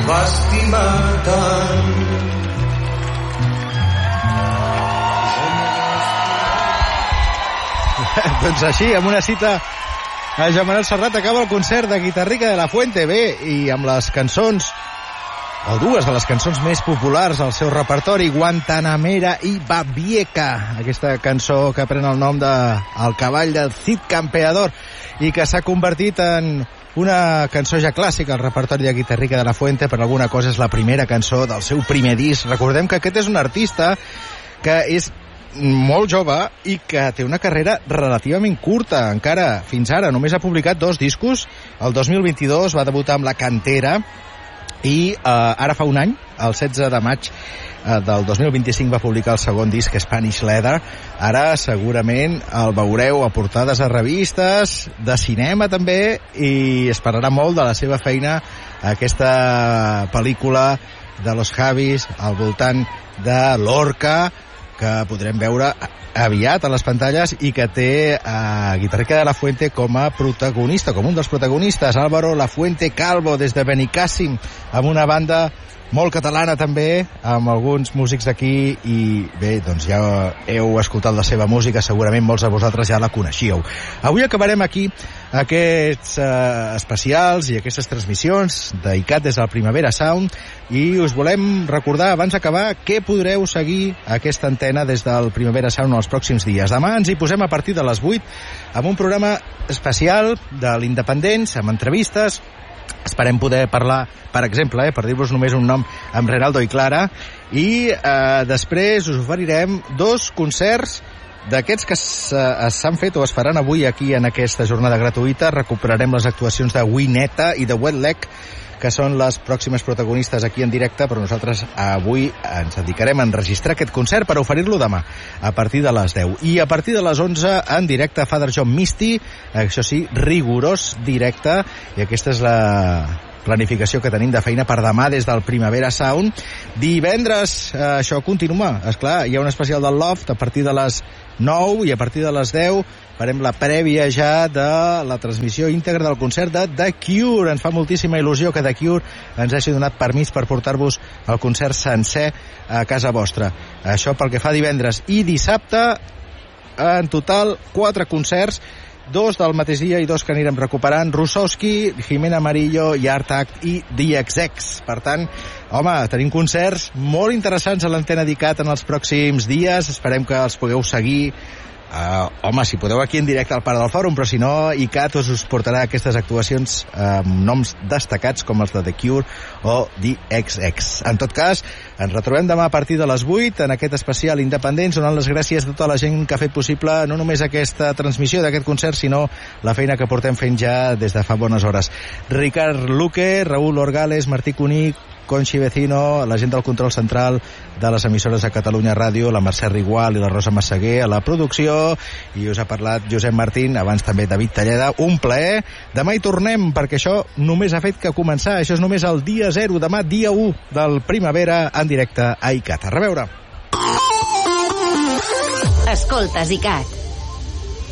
va estimar tant. Doncs així, amb una cita a Joan Manuel Serrat acaba el concert de Guitarrica de la Fuente. Bé, i amb les cançons, o dues de les cançons més populars al seu repertori, Guantanamera i Babieca, aquesta cançó que pren el nom de El cavall del Cid Campeador i que s'ha convertit en una cançó ja clàssica al repertori de Guitarrica de la Fuente. Per alguna cosa és la primera cançó del seu primer disc. Recordem que aquest és un artista que és molt jove i que té una carrera relativament curta encara fins ara. Només ha publicat 2 discos. El 2022 va debutar amb La Cantera i ara fa un any, el 16 de maig del 2025, va publicar el segon disc, Spanish Leather. Ara segurament el veureu a portades a revistes, de cinema també, i esperarà molt de la seva feina aquesta pel·lícula de Los Javis al voltant de Lorca, que podrem veure aviat a les pantalles i que té Guitarrica de la Fuente com a protagonista, com un dels protagonistes. Álvaro Lafuente Calvo, des de Benicàssim, amb una banda molt catalana també, amb alguns músics d'aquí, i bé, doncs ja heu escoltat la seva música, segurament molts de vosaltres ja la coneixíeu. Avui acabarem aquí aquests especials i aquestes transmissions d'ICAT des del Primavera Sound, i us volem recordar abans d'acabar que podreu seguir aquesta antena des del Primavera Sound els pròxims dies. Demà ens hi posem a partir de les 8 amb un programa especial de l'Independents, amb entrevistes. Esperem poder parlar, per exemple, per dir-vos només un nom, amb Renaldo i Clara, i després us oferirem 2 concerts d'aquests que s'han fet o es faran avui aquí en aquesta jornada gratuïta. Recuperarem les actuacions de Wineta i de Wet Leg, que són les pròximes protagonistes aquí en directe, però nosaltres avui ens dedicarem a enregistrar aquest concert per oferir-lo demà a partir de les 10. I a partir de les 11 en directe Father John Misty, això sí, rigorós directe, i aquesta és la planificació que tenim de feina per demà des del Primavera Sound. Divendres això continua, esclar, hi ha un especial del Loft a partir de les 9 i a partir de les 10 farem la prèvia ja de la transmissió íntegra del concert de The Cure. Ens fa moltíssima il·lusió que The Cure ens hagi donat permís per portar-vos el concert sencer a casa vostra. Això pel que fa divendres. I dissabte, en total, 4 concerts, 2 del mateix dia i 2 que anirem recuperant: Russowski, Jimena Amarillo, Art Act i DXX. Per tant, home, tenim concerts molt interessants a l'antena d'ICAT en els pròxims dies. Esperem que els pugueu seguir. Home, si podeu aquí en directe al Parc del Fòrum, però si no, ICAT us portarà aquestes actuacions amb noms destacats com els de The Cure o DXX. En tot cas, ens retrobem demà a partir de les 8 en aquest especial Independents, donant les gràcies a tota la gent que ha fet possible no només aquesta transmissió d'aquest concert, sinó la feina que portem fent ja des de fa bones hores. Ricard Luque, Raúl Orgales, Martí Cuní, Conxi Vecino, la gent del control central de les emissores de Catalunya Ràdio, la Mercè Rigual i la Rosa Massaguer a la producció, i us ha parlat Josep Martín, abans també David Talleda. Un plaer. Demà hi tornem, perquè això només ha fet que començar. Això és només el dia 0. Demà, dia 1 del Primavera, en directe a ICAT. A reveure. Escoltes ICAT.